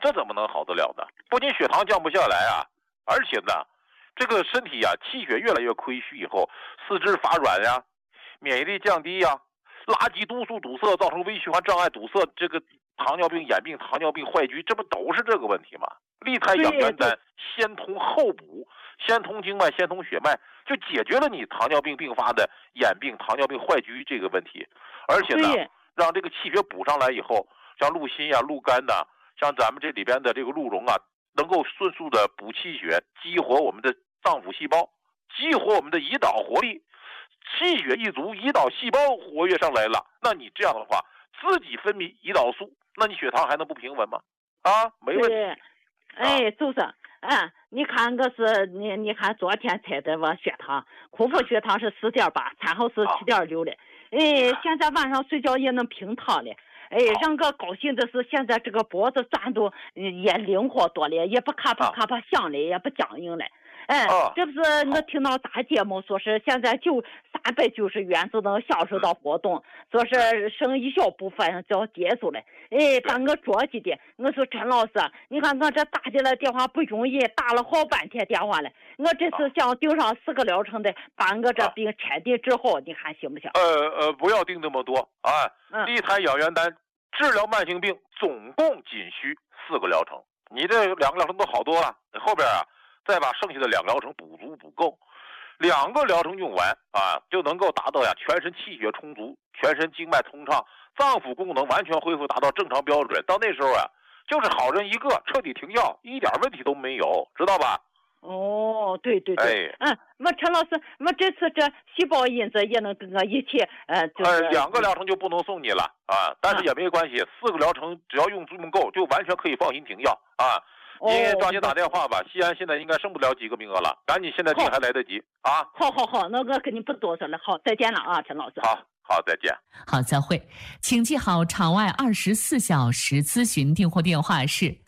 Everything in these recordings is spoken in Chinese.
这怎么能好得了呢？不仅血糖降不下来啊，而且呢，这个身体啊气血越来越亏虚以后，四肢发软呀，免疫力降低呀，垃圾毒素堵塞造成微循环障碍堵塞，这个糖尿病眼病、糖尿病坏疽，这不都是这个问题吗？利泰养元丹先通后补，先通经脉，先通血脉，就解决了你糖尿病并发的眼病、糖尿病坏疽这个问题，而且呢，让这个气血补上来以后，像鹿心呀、鹿肝呐，像咱们这里边的这个鹿茸啊，能够迅速的补气血，激活我们的脏腑细胞，激活我们的胰岛活力，气血一足，胰岛细胞活跃上来了，那你这样的话，自己分泌胰岛素，那你血糖还能不平稳吗？啊，没问题。 哎，就是，你看个是你看昨天测的我血糖，空腹血糖是4.8，餐后是7.6的。现在晚上睡觉也能平躺了。让个高兴的是，现在这个脖子转动也灵活多了，也不咔啪咔啪响了，也不僵硬了。这不是我听到大节目说是现在390元就能享受到活动，说是剩一小部分就要结束了。把我着急的，我说陈老师，你看我这打进来电话不容易，打了好半天电话了，我这次想订上4个疗程的，把我这病彻底治好，你看行不行？ 不要订那么多啊！利泰养元丹治疗慢性病总共仅需4个疗程，你这2个疗程都好多了，后边啊再把剩下的2个疗程补足补够，2个疗程用完啊，就能够达到呀全身气血充足，全身经脉通畅，脏腑功能完全恢复，达到正常标准。到那时候啊，就是好人一个，彻底停药，一点问题都没有，知道吧？ 哦，对，我陈老师，我这次这细胞因子也能跟我一起就是 2个疗程就不能送你了啊，但是也没关系，4个疗程只要用足够，就完全可以放心停药啊。你抓紧打电话吧，西安现在应该剩不了几个名额了，赶紧现在订还来得及啊！ 好，那我跟你不多说了，好，再见了啊，陈老师。 好，再见。 好，再会。请记好场外24小时咨询订货电话是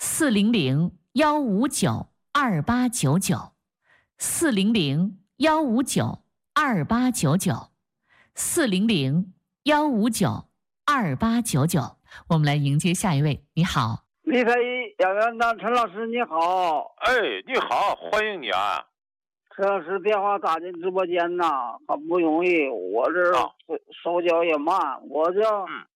401-159-2899，401-159-2899，401-159-2899。我们来迎接下一位。你好， 利泰养元丹陈老师你好。 你好，欢迎你啊。 陈老师电话打进直播间呐，很不容易，我这手脚也慢，我是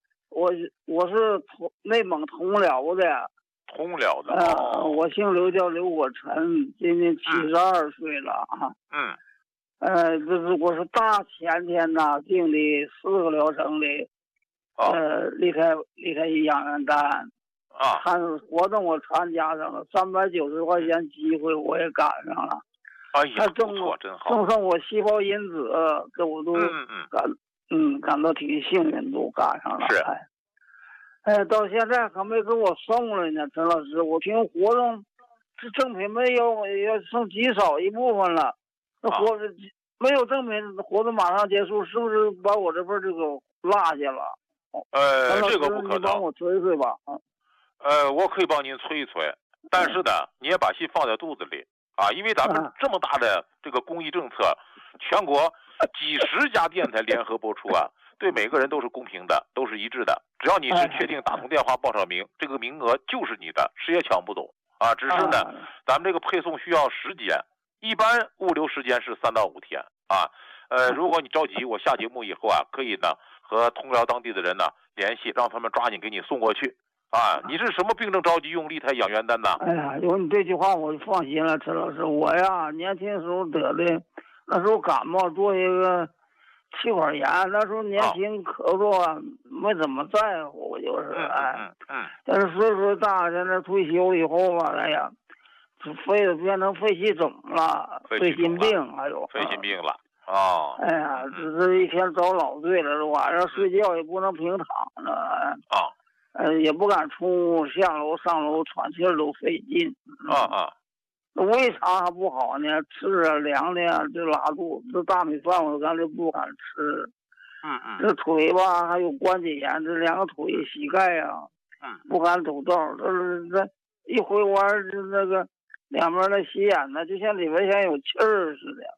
内蒙通辽的。 通辽的我姓刘，叫刘国臣，今年72岁了啊。我是大前天呐订的4个疗程的利泰养元丹啊，看活动我参加上了，390块钱机会我也赶上了。他不错，真好。 赠送我细胞因子，这我都感到挺幸运，都赶上了。 是。 到现在可没给我送了呢，陈老师，我听活动这赠品没有，要剩极少一部分了。那没有赠品，活动马上结束，是不是把我这份这个落下了？ 这个不可能。 你帮我催催吧。 我可以帮您催一催，但是呢，你也把心放在肚子里。因为咱们这么大的这个公益政策，全国几十家电台联合播出啊，对每个人都是公平的，都是一致的。只要你是确定打通电话报上名，这个名额就是你的，谁也抢不走啊。只是呢，咱们这个配送需要时间，一般物流时间是3到5天啊。如果你着急，我下节目以后啊，可以呢和通辽当地的人呢联系，让他们抓紧给你送过去。你是什么病症着急用利泰养元丹呢？ 有你这句话我就放心了，陈老师。我呀，年轻时候得的，那时候感冒做一个气管炎，那时候年轻咳嗽啊，没怎么在乎，我就是但是岁数大，现在退休以后吧，肺变成肺气肿了，肺心病还有肺心病了。 只是一天遭老罪了，晚上睡觉也不能平躺着。也不敢出屋，下楼上楼喘气儿都费劲。胃肠还不好呢，吃凉的就拉肚子，这大米饭我干脆不敢吃。这腿吧还有关节炎，这2个腿膝盖啊，不敢走道，这一回弯就那个两边的斜眼呢，就像里边像有气儿似的。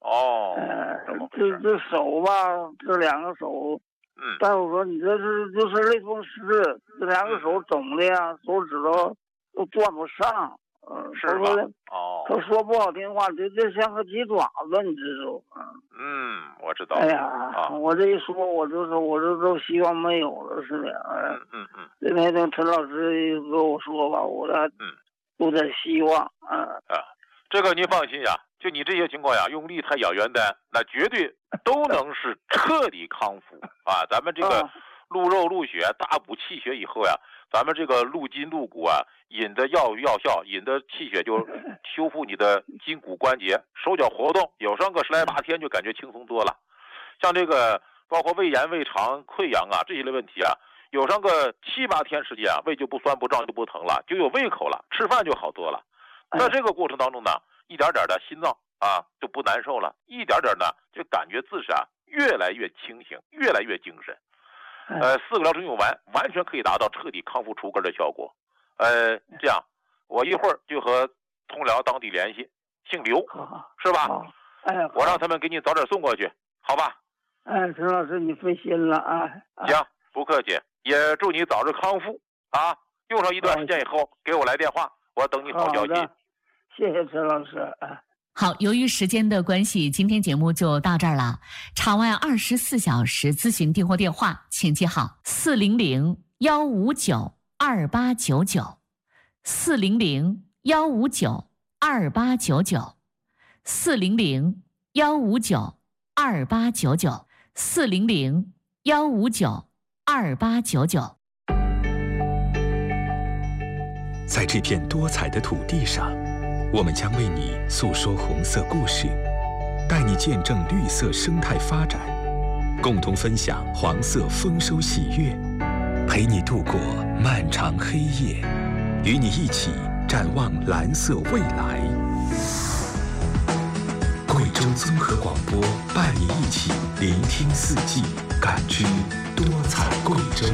这手吧，这2个手。大夫说你这是就是类风湿，这2个手肿的呀，手指头都转不上。 是吧？ 他说不好听话，这像个鸡爪子，你知道吗？ 我知道。 哎呀，我这一说，我这都希望没有了似的。那天陈老师跟我说吧，我有点希望。 这个您放心呀，就你这些情况呀，用利泰养元丹，那绝对都能是彻底康复啊！咱们这个入肉入血，大补气血以后呀，咱们这个入筋入骨啊，引的药效，引的气血就修复你的筋骨关节，手脚活动，有上个10来8天就感觉轻松多了。像这个包括胃炎、胃肠溃疡啊这些类问题啊，有上个7、8天时间啊，胃就不酸不胀就不疼了，就有胃口了，吃饭就好多了。在这个过程当中呢，一点点的心脏啊就不难受了，一点点呢就感觉自身啊越来越清醒，越来越精神。4个疗程用完，完全可以达到彻底康复除根的效果。这样，我一会儿就和通辽当地联系，姓刘，是吧？我让他们给你早点送过去，好吧？ 陈老师，你费心了啊！ 行，不客气，也祝你早日康复啊！用上一段时间以后，给我来电话，我等你好消息。 谢谢陈老师。 好，由于时间的关系，今天节目就到这儿了。场外24小时咨询订货电话，请记好400-159-2899，400-159-2899，400-159-2899。 在这片多彩的土地上，我们将为你诉说红色故事，带你见证绿色生态发展，共同分享黄色丰收喜悦，陪你度过漫长黑夜，与你一起展望蓝色未来。贵州综合广播伴你一起聆听四季，感知多彩贵州。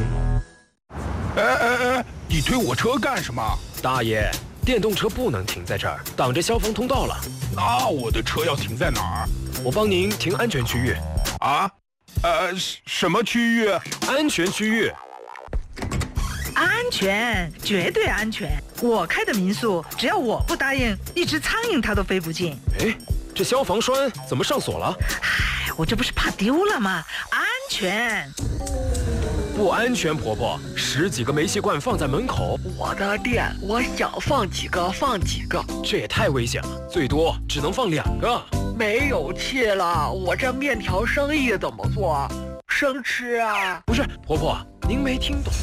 你推我车干什么？ 大爷，电动车不能停在这儿，挡着消防通道了。 那我的车要停在哪儿？ 我帮您停安全区域。 啊？什么区域？ 安全区域。 安全，绝对安全。我开的民宿，只要我不答应，一只苍蝇它都飞不进。 哎，这消防栓怎么上锁了？ 哎，我这不是怕丢了吗？安全。 不安全，婆婆，10几个煤气罐放在门口， 我的店，我想放几个放几个， 这也太危险了，最多只能放2个。 没有气了，我这面条生意怎么做？生吃啊？ 不是，婆婆，您没听懂。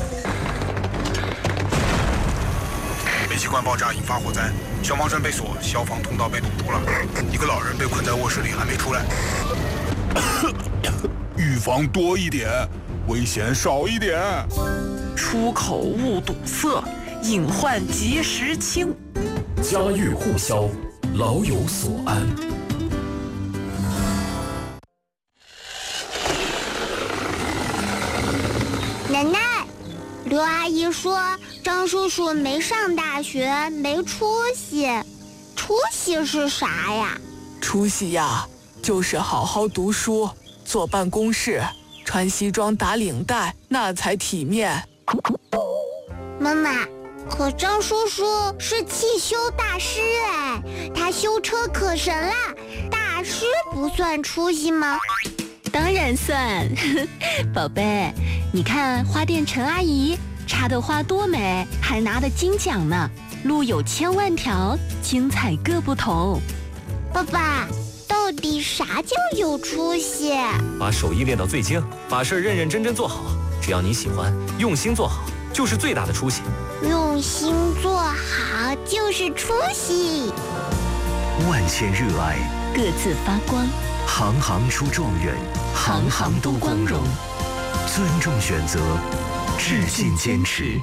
煤气罐爆炸引发火灾，消防栓被锁，消防通道被堵住了，一个老人被困在卧室里还没出来。预防多一点，危险少一点。 出口勿堵塞，隐患及时清。 家喻户晓，老有所安。 奶奶，刘阿姨说张叔叔没上大学，没出息。出息是啥呀？ 出息呀，就是好好读书，坐办公室，穿西装打领带，那才体面。 妈妈，可张叔叔是汽修大师哎，他修车可神了，大师不算出息吗？ 当然算。宝贝，你看花店陈阿姨插的花多美，还拿了金奖呢。路有1000万条，精彩各不同。 爸爸，到底啥叫有出息？ 把手艺练到最精，把事认认真真做好，只要你喜欢，用心做好，就是最大的出息。 用心做好就是出息。 万千热爱， 各自发光， 行行出状元， 行行都光荣。 尊重选择，致敬坚持。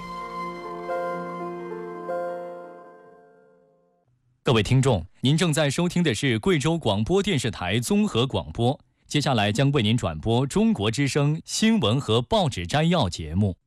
各位听众，您正在收听的是贵州广播电视台综合广播，接下来将为您转播中国之声新闻和报纸摘要节目。